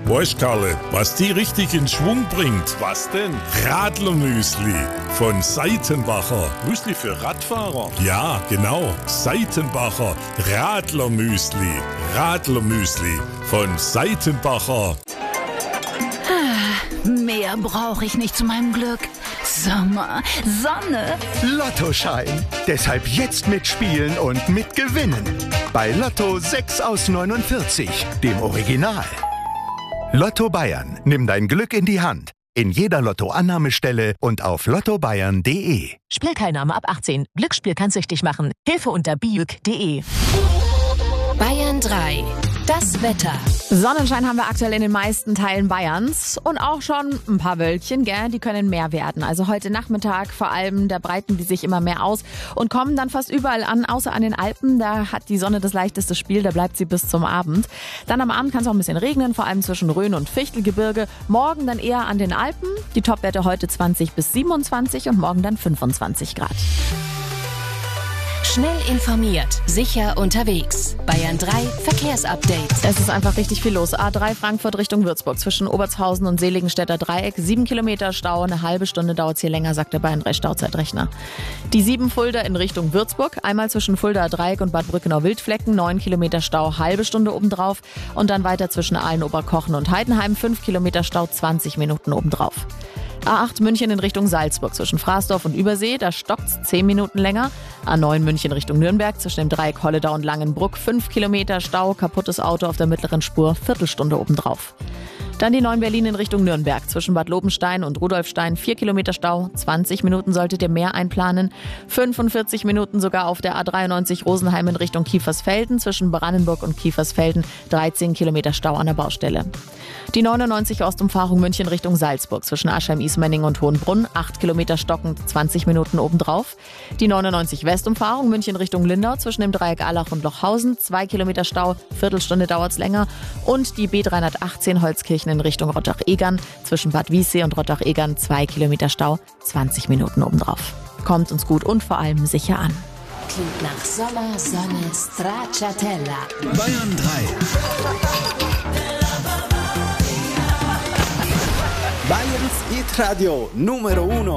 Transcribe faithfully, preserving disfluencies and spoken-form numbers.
Weißt, Karle, was die richtig in Schwung bringt? Was denn? Radlermüsli von Seitenbacher. Müsli für Radfahrer? Ja, genau. Seitenbacher Radlermüsli. Radlermüsli von Seitenbacher. Mehr brauche ich nicht zu meinem Glück. Sommer, Sonne. Lottoschein. Deshalb jetzt mitspielen und mitgewinnen. Bei Lotto sechs aus neunundvierzig, dem Original. Lotto Bayern. Nimm dein Glück in die Hand. In jeder Lotto-Annahmestelle und auf lotto bayern punkt de. Spielteilnahme ab achtzehn. Glücksspiel kann süchtig machen. Hilfe unter biuk punkt de. Bayern drei. Das Wetter. Sonnenschein haben wir aktuell in den meisten Teilen Bayerns und auch schon ein paar Wölkchen, gell, die können mehr werden. Also heute Nachmittag vor allem, da breiten die sich immer mehr aus und kommen dann fast überall an, außer an den Alpen. Da hat die Sonne das leichteste Spiel, da bleibt sie bis zum Abend. Dann am Abend kann es auch ein bisschen regnen, vor allem zwischen Rhön und Fichtelgebirge. Morgen dann eher an den Alpen. Die Topwerte heute zwanzig bis siebenundzwanzig und morgen dann fünfundzwanzig Grad. Schnell informiert, sicher unterwegs. Bayern drei Verkehrsupdate. Es ist einfach richtig viel los. A drei Frankfurt Richtung Würzburg zwischen Obertshausen und Seligenstädter Dreieck. Sieben Kilometer Stau, eine halbe Stunde dauert es hier länger, sagt der Bayern drei Stauzeitrechner. Die sieben Fulda in Richtung Würzburg. Einmal zwischen Fulda Dreieck und Bad Brückenau-Wildflecken. Neun Kilometer Stau, halbe Stunde obendrauf. Und dann weiter zwischen Aalen, Oberkochen und Heidenheim. Fünf Kilometer Stau, zwanzig Minuten obendrauf. A acht München in Richtung Salzburg zwischen Fraßdorf und Übersee, da stockt's zehn Minuten länger. A neun München Richtung Nürnberg zwischen dem Dreieck Holledau und Langenbruck, fünf Kilometer Stau, kaputtes Auto auf der mittleren Spur, Viertelstunde obendrauf. Dann die neun Berlin in Richtung Nürnberg zwischen Bad Lobenstein und Rudolfstein, vier Kilometer Stau, zwanzig Minuten solltet ihr mehr einplanen. fünfundvierzig Minuten sogar auf der A dreiundneunzig Rosenheim in Richtung Kiefersfelden zwischen Brandenburg und Kiefersfelden, dreizehn Kilometer Stau an der Baustelle. Die neunundneunzig Ostumfahrung München Richtung Salzburg zwischen Aschheim-Ismaning und Hohenbrunn, acht Kilometer stockend, zwanzig Minuten obendrauf. Die neunundneunzig Westumfahrung München Richtung Lindau zwischen dem Dreieck Allach und Lochhausen, zwei Kilometer Stau, Viertelstunde dauert's länger. Und die B dreihundertachtzehn Holzkirchen in Richtung Rottach-Egern zwischen Bad Wiessee und Rottach-Egern, zwei Kilometer Stau, zwanzig Minuten obendrauf. Kommt uns gut und vor allem sicher an. Klingt nach Sommer, Sonne, Stracciatella. Bayern drei. Bayerns Hit Radio Numero uno.